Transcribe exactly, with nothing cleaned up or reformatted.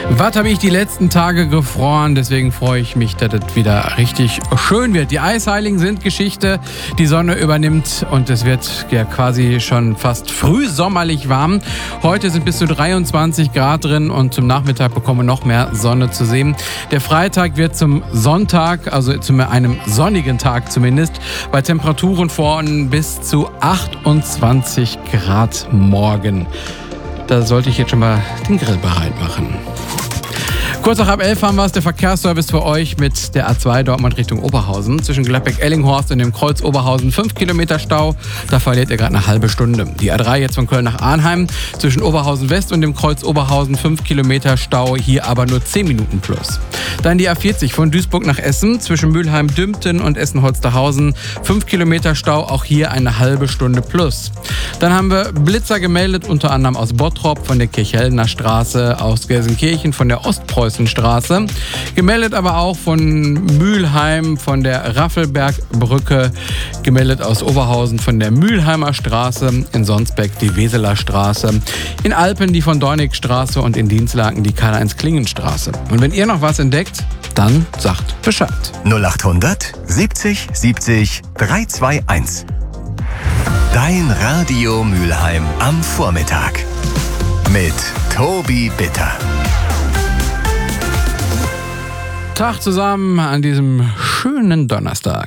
Was habe ich die letzten Tage gefroren? Deswegen freue ich mich, dass es wieder richtig schön wird. Die Eisheiligen sind Geschichte. Die Sonne übernimmt und es wird ja quasi schon fast frühsommerlich warm. Heute sind bis zu dreiundzwanzig Grad drin und zum Nachmittag bekommen wir noch mehr Sonne zu sehen. Der Freitag wird zum Sonntag, also zu einem sonnigen Tag zumindest, bei Temperaturen von bis zu achtundzwanzig Grad morgen. Da sollte ich jetzt schon mal den Grill bereit machen. Kurz nach halb elf haben wir es, der Verkehrsservice für euch mit der A zwei Dortmund Richtung Oberhausen. Zwischen Gladbeck-Ellinghorst und dem Kreuz Oberhausen fünf Kilometer Stau. Da verliert ihr gerade eine halbe Stunde. Die A drei jetzt von Köln nach Arnheim. Zwischen Oberhausen West und dem Kreuz Oberhausen fünf Kilometer Stau. Hier aber nur zehn Minuten plus. Dann die A vierzig von Duisburg nach Essen. Zwischen Mülheim-Dümpten und Essen-Holsterhausen fünf Kilometer Stau. Auch hier eine halbe Stunde plus. Dann haben wir Blitzer gemeldet, unter anderem aus Bottrop von der Kirchhellner Straße, aus Gelsenkirchen von der Ostpreußenstraße. Gemeldet aber auch von Mülheim, von der Raffelbergbrücke. Gemeldet aus Oberhausen von der Mülheimer Straße. In Sonsbeck die Weseler Straße. In Alpen die von Dornigstraße und in Dinslaken die Karl-Heinz-Klingen-Straße. Und wenn ihr noch was entdeckt, dann sagt Bescheid. null achthundert siebzig siebzig dreihunderteinundzwanzig. Dein Radio Mülheim am Vormittag. Mit Tobi Bitter. Tag zusammen an diesem schönen Donnerstag.